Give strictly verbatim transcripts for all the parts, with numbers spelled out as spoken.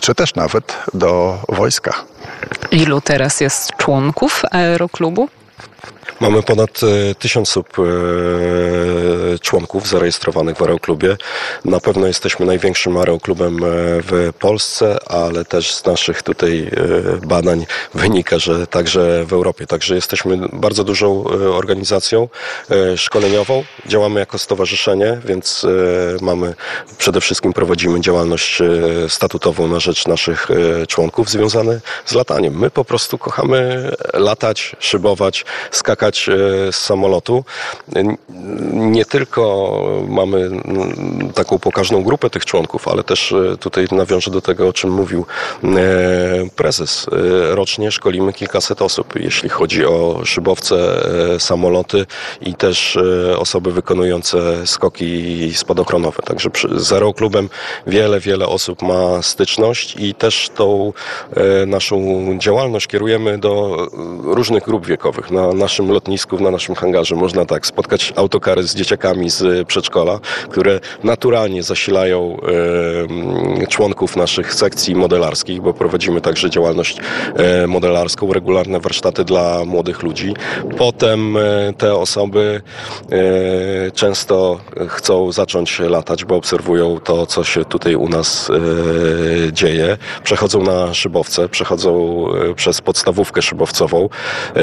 czy też nawet do wojska. Ilu teraz jest członków aeroklubu? Mamy ponad tysiąc osób, e, członków zarejestrowanych w aeroklubie. Na pewno jesteśmy największym aeroklubem w Polsce, ale też z naszych tutaj e, badań wynika, że także w Europie. Także jesteśmy bardzo dużą organizacją e, szkoleniową. Działamy jako stowarzyszenie, więc e, mamy, przede wszystkim prowadzimy działalność e, statutową na rzecz naszych e, członków związane z lataniem. My po prostu kochamy latać, szybować, skakać z samolotu. Nie tylko mamy taką pokaźną grupę tych członków, ale też tutaj nawiążę do tego, o czym mówił prezes. Rocznie szkolimy kilkaset osób, jeśli chodzi o szybowce, samoloty i też osoby wykonujące skoki spadochronowe. Także z aeroklubem wiele, wiele osób ma styczność i też tą naszą działalność kierujemy do różnych grup wiekowych. Na naszym lotnisku, na naszym hangarze można tak spotkać autokary z dzieciakami z przedszkola, które naturalnie zasilają e, członków naszych sekcji modelarskich, bo prowadzimy także działalność e, modelarską, regularne warsztaty dla młodych ludzi. Potem e, te osoby e, często chcą zacząć latać, bo obserwują to, co się tutaj u nas e, dzieje. Przechodzą na szybowce, przechodzą e, przez podstawówkę szybowcową. E,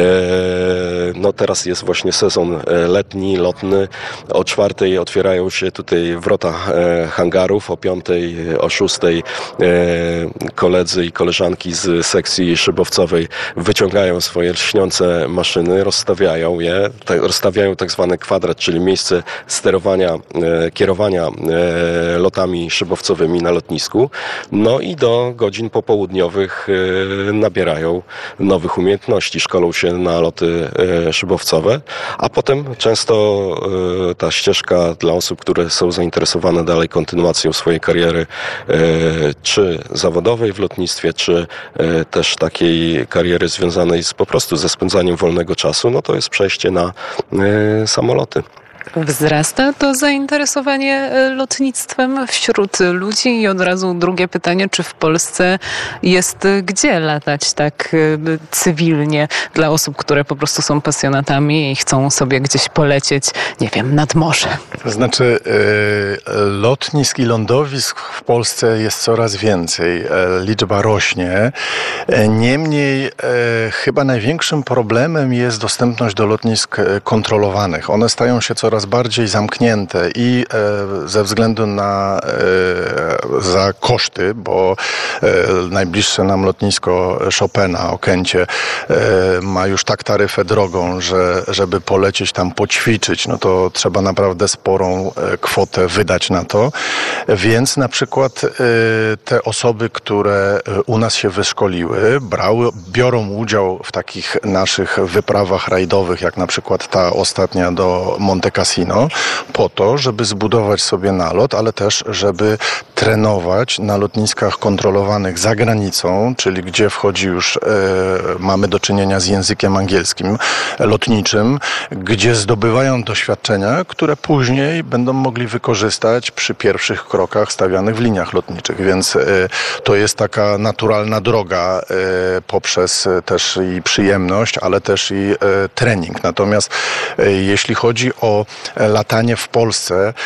No teraz jest właśnie sezon letni, lotny. O czwartej otwierają się tutaj wrota hangarów, o piątej, o szóstej koledzy i koleżanki z sekcji szybowcowej wyciągają swoje lśniące maszyny, rozstawiają je, rozstawiają tak zwany kwadrat, czyli miejsce sterowania, kierowania lotami szybowcowymi na lotnisku. No i do godzin popołudniowych nabierają nowych umiejętności, szkolą się na loty szybowcowe, a potem często e, ta ścieżka dla osób, które są zainteresowane dalej kontynuacją swojej kariery, e, czy zawodowej w lotnictwie, czy e, też takiej kariery związanej z po prostu ze spędzaniem wolnego czasu, no to jest przejście na e, samoloty. Wzrasta to zainteresowanie lotnictwem wśród ludzi i od razu drugie pytanie, czy w Polsce jest gdzie latać tak cywilnie dla osób, które po prostu są pasjonatami i chcą sobie gdzieś polecieć, nie wiem, nad morze. To znaczy y, lotnisk i lądowisk w Polsce jest coraz więcej. E, liczba rośnie. E, niemniej e, chyba największym problemem jest dostępność do lotnisk kontrolowanych. One stają się coraz bardziej zamknięte i e, ze względu na e, za koszty, bo e, najbliższe nam lotnisko Chopina, Okęcie, e, ma już tak taryfę drogą, że żeby polecieć tam poćwiczyć, no to trzeba naprawdę sporą e, kwotę wydać na to. Więc na przykład e, te osoby, które u nas się wyszkoliły, brały, biorą udział w takich naszych wyprawach rajdowych, jak na przykład ta ostatnia do Monte Cassino, po to, żeby zbudować sobie nalot, ale też, żeby trenować na lotniskach kontrolowanych za granicą, czyli gdzie wchodzi już, e, mamy do czynienia z językiem angielskim lotniczym, gdzie zdobywają doświadczenia, które później będą mogli wykorzystać przy pierwszych krokach stawianych w liniach lotniczych, więc e, to jest taka naturalna droga e, poprzez też i przyjemność, ale też i e, trening. Natomiast e, jeśli chodzi o latanie w Polsce,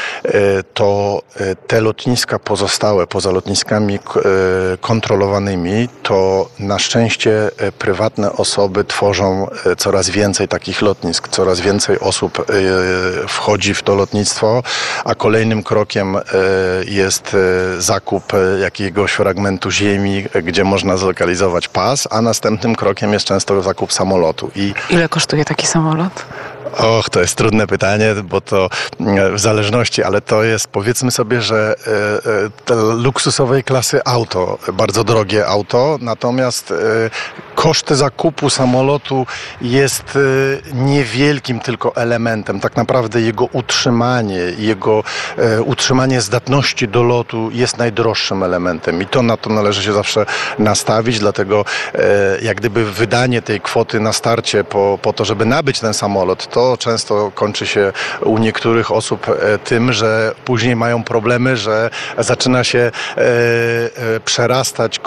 to te lotniska pozostałe, poza lotniskami kontrolowanymi, to na szczęście prywatne osoby tworzą coraz więcej takich lotnisk, coraz więcej osób wchodzi w to lotnictwo, a kolejnym krokiem jest zakup jakiegoś fragmentu ziemi, gdzie można zlokalizować pas, a następnym krokiem jest często zakup samolotu. I ile kosztuje taki samolot? Och, to jest trudne pytanie, bo to w zależności, ale to jest, powiedzmy sobie, że te luksusowej klasy auto, bardzo drogie auto, natomiast koszty zakupu samolotu jest niewielkim tylko elementem. Tak naprawdę jego utrzymanie, jego utrzymanie zdatności do lotu jest najdroższym elementem i to na to należy się zawsze nastawić, dlatego jak gdyby wydanie tej kwoty na starcie po, po to, żeby nabyć ten samolot, to często kończy się u niektórych osób tym, że później mają problemy, że zaczyna się przerastać